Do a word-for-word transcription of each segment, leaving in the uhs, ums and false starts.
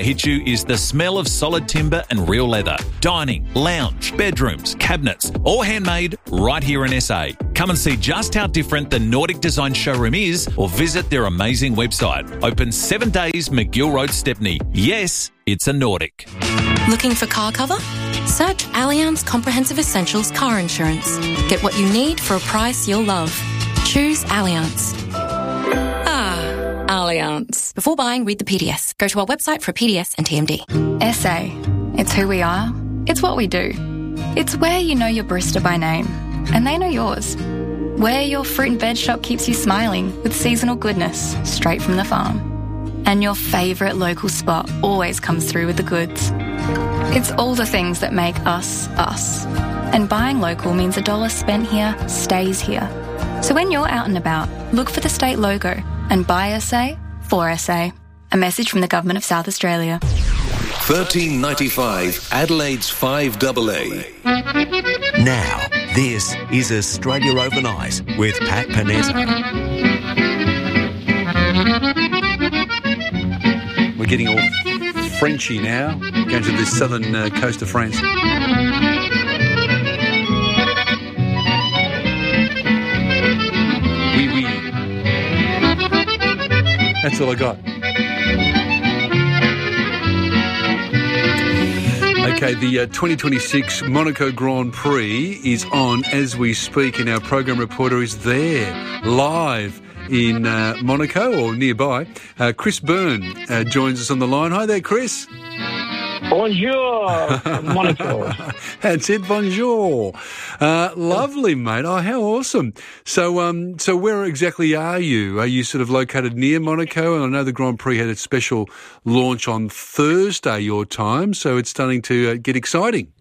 hit you is the smell of solid timber and real leather. Dining, lounge, bedrooms, cabinets, all handmade right here in S A. Come and see just how different the Nordic Design Showroom is or visit their amazing website. Open seven days, McGill Road, Stepney. Yes, it's a Nordic. Looking for car cover? Search Allianz Comprehensive Essentials Car Insurance. Get what you need for a price you'll love. Choose Allianz. Ah, Allianz. Before buying, read the P D S. Go to our website for a P D S and T M D. S A. It's who we are. It's what we do. It's where you know your barista by name, and they know yours. Where your fruit and veg shop keeps you smiling with seasonal goodness straight from the farm. And your favourite local spot always comes through with the goods. It's all the things that make us, us. And buying local means a dollar spent here stays here. So when you're out and about, look for the state logo and buy S A for S A. A message from the Government of South Australia. thirteen ninety-five Adelaide's five A A. Now, this is Australia Overnight with Pat Panetta. We're getting all Frenchy now, going to the southern uh, coast of France. Oui, oui. That's all I got. Okay, the uh, twenty twenty-six Monaco Grand Prix is on as we speak, and our program reporter is there, live in uh, Monaco or nearby. Uh, Chris Byrne uh, joins us on the line. Hi there, Chris. Bonjour, Monaco. That's it, bonjour. Uh, lovely, mate. Oh, how awesome. So, um, so where exactly are you? Are you sort of located near Monaco? And I know the Grand Prix had its special launch on Thursday, your time, so it's starting to uh, get exciting.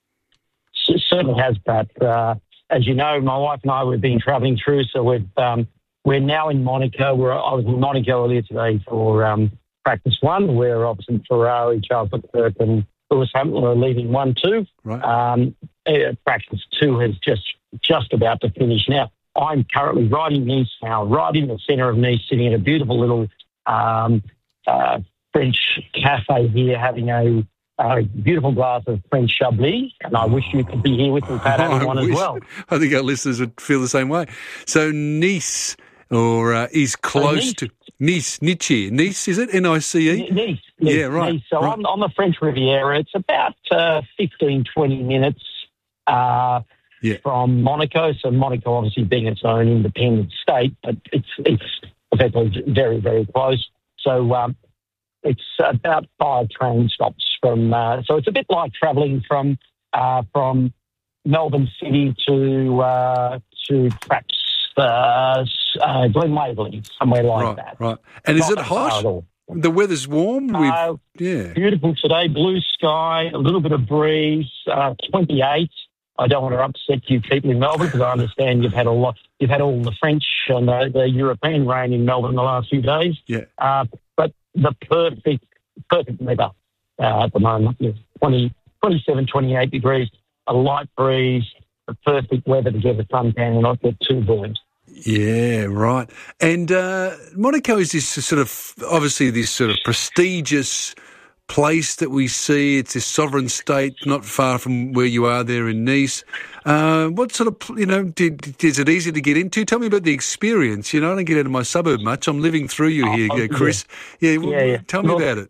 It certainly has, Pat. Uh, as you know, my wife and I, we've been travelling through, so we've, um, we're now in Monaco. We're, I was in Monaco earlier today for um, practice one, where obviously Ferrari, Charles Leclerc and Lewis Hamilton are leading one, two. Right. Um, uh, practice two is just just about to finish now. I'm currently right in Nice now, right in the centre of Nice, sitting in a beautiful little um, uh, French cafe here, having a, a beautiful glass of French Chablis, and I wish you could be here with me, Pat, having I one as wish- well. I think our listeners would feel the same way. So Nice, or uh, is close Nice. to Nice, Nice, Nice, is it? N I C E? Nice, Nice, Yeah, right, Nice. So right. On, on the French Riviera, it's about uh, fifteen, twenty minutes uh, Yeah. from Monaco. So Monaco, obviously being its own independent state, but it's it's effectively very, very close. So um, it's about five train stops from. Uh, so it's a bit like travelling from uh, from Melbourne City to uh, to perhaps uh, uh, Glen Waverley, somewhere like Right, that. right. And is Not it that far hot? at all. The weather's warm? We've, Uh, yeah. Beautiful today, blue sky, a little bit of breeze, uh, twenty-eight. I don't want to upset you people in Melbourne because I understand you've had a lot, you've had all the French and the, the European rain in Melbourne the last few days. Yeah. Uh, but the perfect, perfect weather uh, at the moment. Yeah, twenty, twenty-seven, twenty-eight degrees, a light breeze, the perfect weather to get a suntan and not get too burnt. Yeah, right. And uh, Monaco is this sort of, obviously this sort of prestigious place that we see. It's this sovereign state not far from where you are there in Nice. Uh, what sort of, you know, did, is it easy to get into? Tell me about the experience. You know, I don't get out of my suburb much. I'm living through you here, Oh, Chris. Yeah, yeah, well, yeah. tell me Look, about it.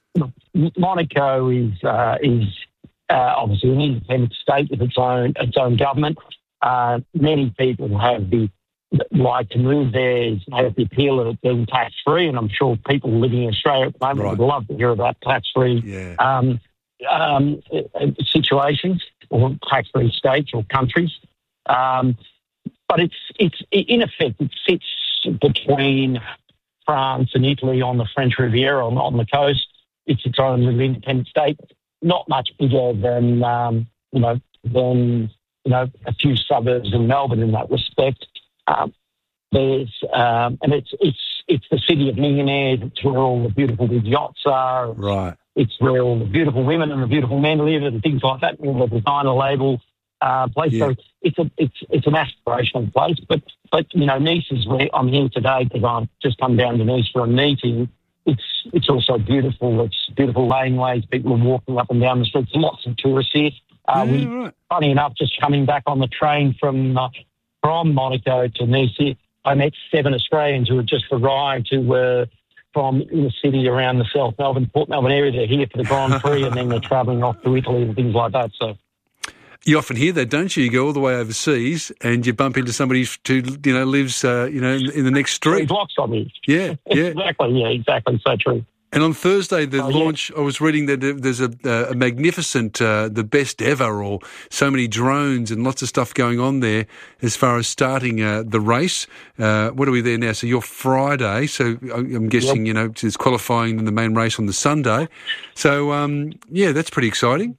Monaco is uh, is uh, obviously an independent state with its own its own government. Uh, many people have the like to move there, have the appeal of it being tax free, and I'm sure people living in Australia at the moment Right. would love to hear about tax free Yeah. um, um, situations or tax free states or countries. Um, but it's it's in effect it sits between France and Italy on the French Riviera on, on the coast. It's its own little independent state, not much bigger than um, you know than you know a few suburbs in Melbourne in that respect. Um, there's um, and it's it's it's the city of millionaires. It's where all the beautiful big yachts are. Right. It's where all the beautiful women and the beautiful men live and things like that. All the designer label uh, place. Yeah. So it's a it's it's an aspirational place. But but you know Nice is where I'm here today because I've just come down to Nice for a meeting. it's it's also beautiful. It's beautiful laneways. People are walking up and down the streets. Lots of tourists here. Uh, Yeah, we, right. funny enough, just coming back on the train from uh, from Monaco to Nice, here, I met seven Australians who had just arrived who were from the city around the South Melbourne, Port Melbourne area. They're here for the Grand Prix and then they're travelling off to Italy and things like that. So You often hear that, don't you? You go all the way overseas and you bump into somebody who, you know, lives, uh, you know, in, in the next three street. blocks on me. Yeah, yeah. Exactly, yeah, exactly. So true. And on Thursday, the Oh, yeah. launch, I was reading that there's a, a magnificent, uh, the best ever, or so many drones and lots of stuff going on there as far as starting uh, the race. Uh, what are we there now? So you're Friday, so I'm guessing, Yep. you know, it's qualifying in the main race on the Sunday. So, um, yeah, that's pretty exciting.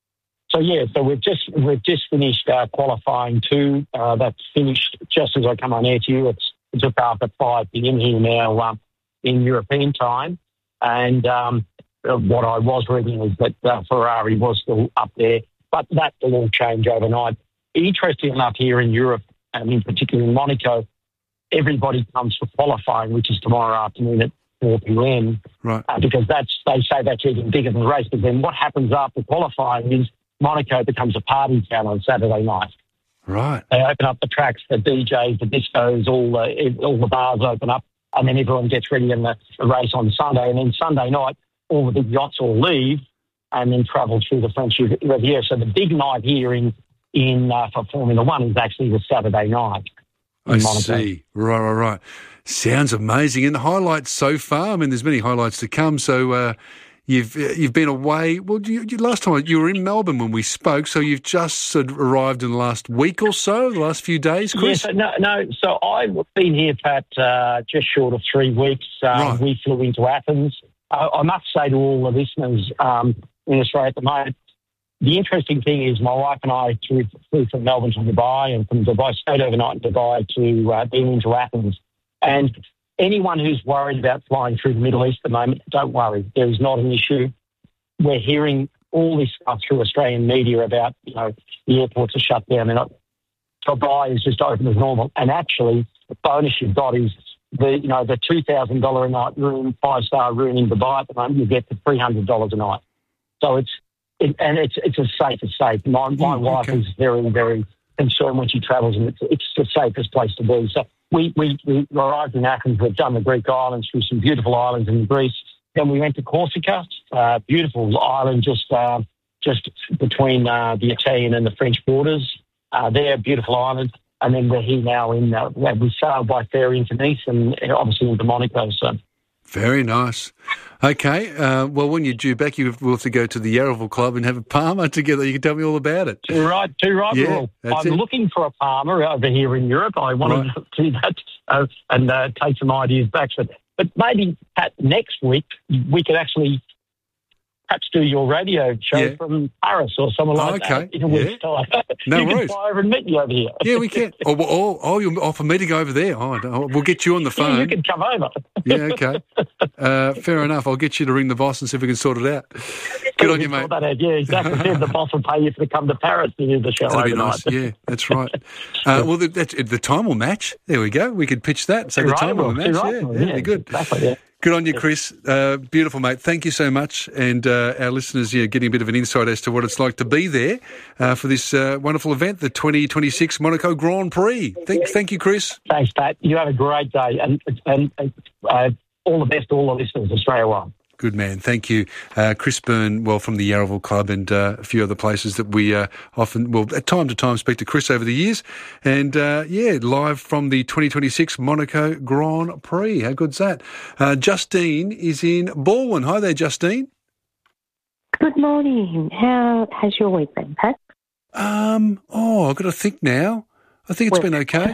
So yeah, so we've just we've just finished uh, qualifying two. Uh, that's finished just as I come on air to you. It's just after five p.m. here now um, in European time. And um, what I was reading is that uh, Ferrari was still up there, but that will all change overnight. Interesting enough, here in Europe, and in particular in Monaco, everybody comes for qualifying, which is tomorrow afternoon at four p.m. Right. Uh, because that's they say that's even bigger than the race. But then what happens after qualifying is Monaco becomes a party town on Saturday night. Right. They open up the tracks, the D Js, the discos, all the all the bars open up. And then everyone gets ready in the, the race on Sunday. And then Sunday night, all the big yachts all leave and then travel through the French Riviera. So the big night here in in uh, for Formula One is actually the Saturday night. I in Monaco. see. Right, right, right. Sounds amazing. And the highlights so far, I mean, there's many highlights to come. So uh, you've uh, you've been away. Well, you, you, last time you were in Melbourne when we spoke, so you've just sort of arrived in the last week or so, the last few days, Chris? Yes, no, no. So I've been here, Pat, uh, just short of three weeks. Uh, Right. We flew into Athens. I, I must say to all the listeners um, in Australia at the moment, the interesting thing is my wife and I flew, flew from Melbourne to Dubai, and from Dubai, stayed overnight in Dubai to uh, being into Athens. And anyone who's worried about flying through the Middle East at the moment, don't worry. There is not an issue. We're hearing all this stuff through Australian media about, you know, the airports are shut down. They're not. Dubai is just open as normal. And actually, the bonus you've got is the, you know, the two thousand dollars a night room, five-star room in Dubai at the moment, you get for three hundred dollars a night. So it's, it, and it's it's as safe as safe. My, my Mm, wife okay. is very, very concerned when she travels, and it's, it's the safest place to be. So we, we, we arrived in Athens. We've done the Greek islands, through some beautiful islands in Greece. Then we went to Corsica, uh, beautiful island just uh, just between uh, the Italian and the French borders. Uh, there, beautiful island. And then we're here now in, uh, we sailed by ferry into Nice and uh, obviously into Monaco. So Very nice. Okay. Uh, well, when you're due back, you will have to go to the Yarraville Club and have a Palmer together. You can tell me all about it. too right, too right. Yeah, Well, that's I'm it. looking for a Palmer over here in Europe. I wanted Right. to do that uh, and uh, take some ideas back. But, but maybe, Pat, next week we could actually perhaps do your radio show Yeah. from Paris or somewhere Oh, like okay. that in a week's Yeah. time. No you worries. can fly over and meet me over here. Yeah, we can. Oh, well, oh, oh, you'll offer me to go over there. Oh, I don't- we'll get you on the Yeah, phone. you can come over. Yeah, okay. Uh, fair enough. I'll get you to ring the boss and see if we can sort it out. Good on you, mate. Sort that out. Yeah, exactly. Then the boss will pay you to come to Paris to do the show That'll be overnight. nice. Yeah, that's right. Uh, well, the, that's, the time will match. There we go. We could pitch that. So the Right, time will well, match. right, Yeah, well, yeah, yeah, be good. exactly, yeah. Good on you, Chris. Uh, beautiful, mate. Thank you so much. And uh, our listeners, yeah, getting a bit of an insight as to what it's like to be there uh, for this uh, wonderful event, the twenty twenty-six Monaco Grand Prix. Thank, thank you, Chris. Thanks, Pat. You have a great day, and and uh, all the best to all the listeners, Australia-wide. Good man. Thank you. Uh, Chris Byrne, well, from the Yarraville Club and uh, a few other places that we uh, often, well, at time to time speak to Chris over the years. And, uh, yeah, live from the twenty twenty-six Monaco Grand Prix. How good's that? Uh, Justine is in Baldwin. Hi there, Justine. Good morning. How has your week been, Pat? Um, oh, I've got to think now. I think it's Well- been okay.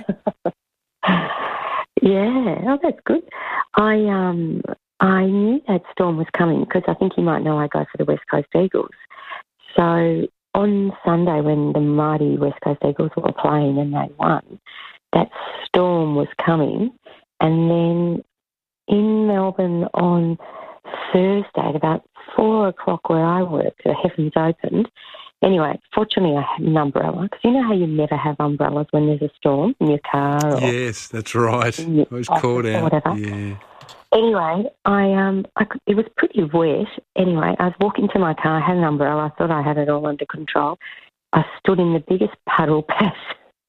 Yeah, oh, that's good. I um I knew that storm was coming because I think you might know I go for the West Coast Eagles. So on Sunday when the mighty West Coast Eagles were playing and they won, that storm was coming. And then in Melbourne on Thursday at about four o'clock where I work, the heavens opened. Anyway, fortunately I had an umbrella because you know how you never have umbrellas when there's a storm in your car or Yes, that's right. in your I was office caught or out. whatever. Yeah. Anyway, I um, I could, it was pretty wet. Anyway, I was walking to my car. I had an umbrella. I thought I had it all under control. I stood in the biggest puddle pass.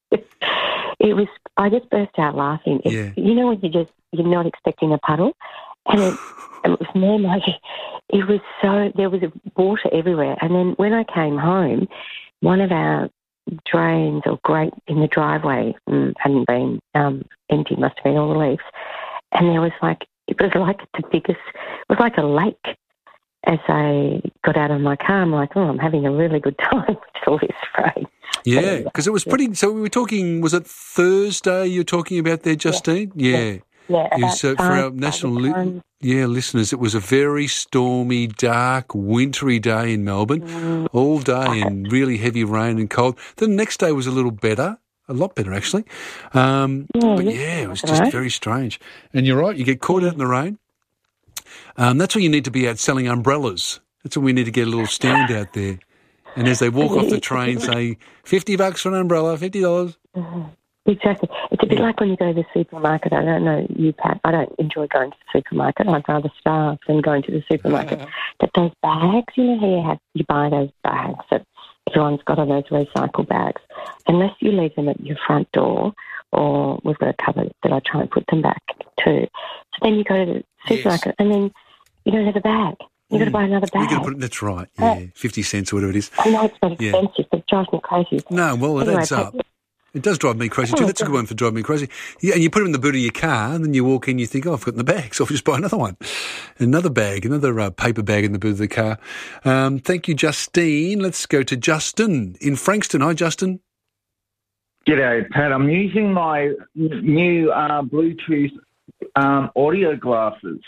It was. I just burst out laughing. It, Yeah. You know when you just you're not expecting a puddle, and it, it was more like it was so. There was water everywhere. And then when I came home, one of our drains or grate in the driveway mm, hadn't been um, empty. Must have been all the leaves, and there was like it was like the biggest. It was like a lake. As I got out of my car, I'm like, oh, I'm having a really good time with all this rain. Yeah, because it was pretty. So we were talking. Was it Thursday? You're talking about there, Justine? Yeah. Yeah. Yeah, It was, uh, for our national, li- yeah, listeners, it was a very stormy, dark, wintry day in Melbourne, Mm. all day and really heavy rain and cold. Then the next day was a little better, a lot better actually. Um, Yeah, but yeah, yeah, it was that's just right. very strange. And you're right, you get caught out in the rain. Um, that's when you need to be out selling umbrellas. That's when we need to get a little stand out there. And as they walk off the train, say, fifty bucks for an umbrella, fifty dollars. Exactly. It's a bit like when you go to the supermarket. I don't know you, Pat. I don't enjoy going to the supermarket. I'd rather starve than going to the supermarket. But those bags, you know how you have you buy those bags that everyone's got on those recycle bags. Unless you leave them at your front door, or we've got a cupboard that I try and put them back to. So then you go to the supermarket, and then you don't have a bag. You've got to buy another You bag. got to put, that's right, yeah, fifty cents or whatever it is. I know it's not Yeah. expensive, but it drives me crazy. No, well, it Anyway, adds up. Pat, It does drive me crazy too. Oh, That's a good God. one for driving me crazy. Yeah, and you put them in the boot of your car, and then you walk in, you think, oh, I've got in the bag, so I'll just buy another one. Another bag, another uh, paper bag in the boot of the car. Um, thank you, Justine. Let's go to Justin in Frankston. Hi, Justin. G'day, Pat. I'm using my new uh, Bluetooth um, audio glasses.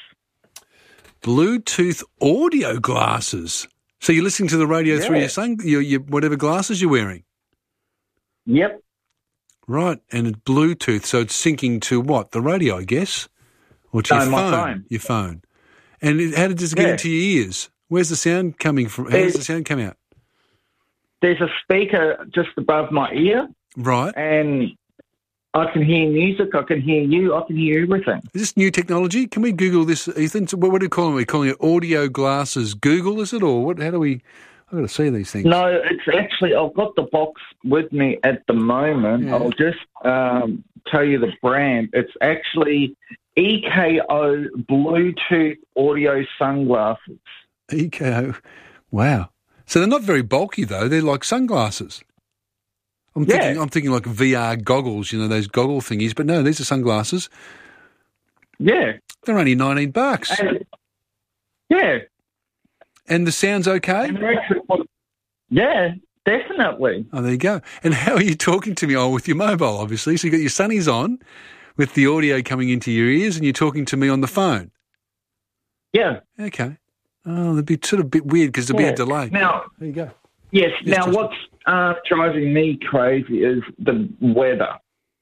Bluetooth audio glasses. So you're listening to the radio Yeah. through your, sun, your, your whatever glasses you're wearing. Yep. Right, and it's Bluetooth, so it's syncing to what? The radio, I guess? Or to No, your my phone? phone. Your phone. And it, how does it get Yeah. into your ears? Where's the sound coming from? How does There's- the sound come out? There's a speaker just above my ear, Right. and I can hear music, I can hear you, I can hear everything. Is this new technology? Can we Google this, Ethan? So what, what do you call it? Are we calling it audio glasses Google, is it? Or what? How do we... I've got to see these things. No, it's actually, I've got the box with me at the moment. Yeah. I'll just um, tell you the brand. It's actually E K O Bluetooth audio sunglasses. E K O. Wow. So they're not very bulky, though. They're like sunglasses. I'm Yeah. thinking I'm thinking like V R goggles, you know, those goggle thingies. But no, these are sunglasses. Yeah. They're only nineteen bucks. And, yeah. And the sound's okay? And they're actually, yeah, definitely. Oh, there you go. And how are you talking to me? Oh, with your mobile, obviously. So you got your sunnies on with the audio coming into your ears and you're talking to me on the phone. Yeah. Okay. Oh, that'd be sort of a bit weird because there'd Yeah. be a delay. Now, There you go. yes, Yes, now Justin. what's uh, driving me crazy is the weather.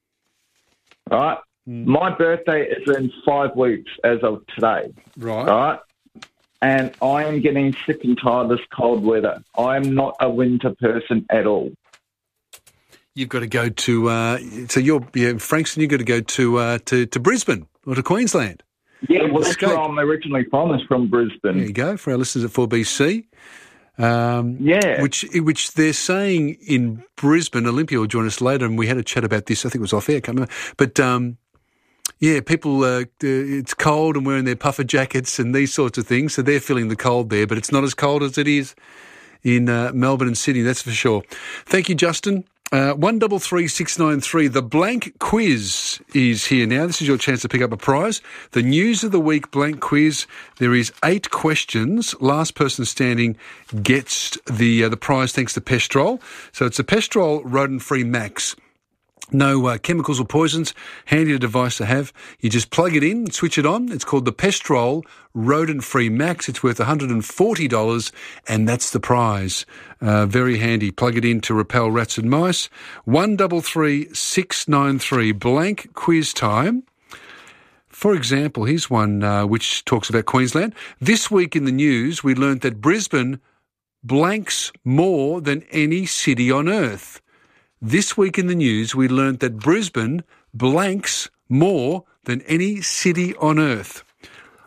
All right? Mm. My birthday is in five weeks as of today. Right. All right? And I am getting sick and tired of this cold weather. I'm not a winter person at all. You've got to go to, uh, so you're, yeah, Frankston, you've got to go to, uh, to, to Brisbane or to Queensland. Yeah, well, that's Escape. where I'm originally from, is from Brisbane. There you go, for our listeners at four B C. Um, Yeah. Which which they're saying in Brisbane, Olympia will join us later, and we had a chat about this, I think it was off air, I can't remember. But, um, yeah, people, uh, uh, it's cold and wearing their puffer jackets and these sorts of things, so they're feeling the cold there, but it's not as cold as it is in uh, Melbourne and Sydney, that's for sure. Thank you, Justin. Uh, one double three six nine three. The blank quiz is here now. This is your chance to pick up a prize. The news of the week blank quiz. There is eight questions. Last person standing gets the uh, the prize thanks to Pestrol. So it's a Pestrol rodent-free Max. No uh, chemicals or poisons. Handy device to have. You just plug it in, switch it on. It's called the Pestrol Rodent-Free Max. It's worth one hundred forty dollars, and that's the prize. Uh, very handy. Plug it in to repel rats and mice. One double three six nine three. Blank quiz time. For example, here's one uh, which talks about Queensland. This week in the news, we learnt that Brisbane blanks more than any city on earth. This week in the news, we learnt that Brisbane blanks more than any city on earth.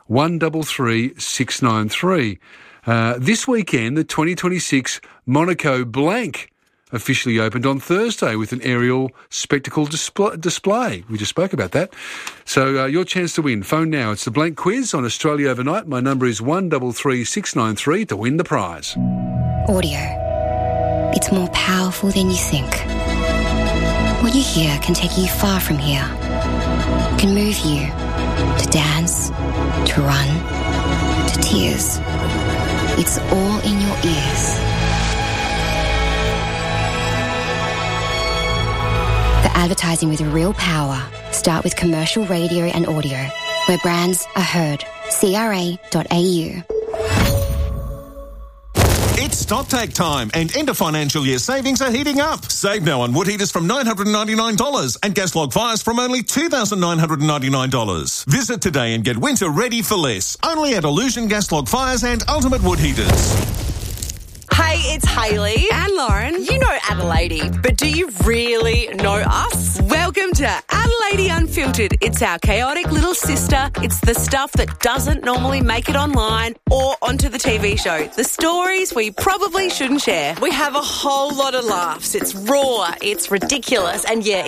one three three six nine three. Uh, this weekend, the twenty twenty-six Monaco Blank officially opened on Thursday with an aerial spectacle displ- display. We just spoke about that. So uh, your chance to win. Phone now. It's the Blank Quiz on Australia Overnight. My number is one three three six nine three to win the prize. Audio. It's more powerful than you think. What you hear can take you far from here. It can move you to dance, to run, to tears. It's all in your ears. The advertising with real power. Start with commercial radio and audio, where brands are heard. C R A dot A U. It's StockTake time, and end of financial year savings are heating up. Save now on wood heaters from nine hundred ninety-nine dollars and gas log fires from only two thousand nine hundred ninety-nine dollars. Visit today and get winter ready for less. Only at Illusion Gas Log Fires and Ultimate Wood Heaters. Hey, it's Hayley and Lauren. You know Adelaide, but do you really know us? Welcome to Adelaide Unfiltered. It's our chaotic little sister. It's the stuff that doesn't normally make it online or onto the T V show. The stories we probably shouldn't share. We have a whole lot of laughs. It's raw, it's ridiculous, and yeah,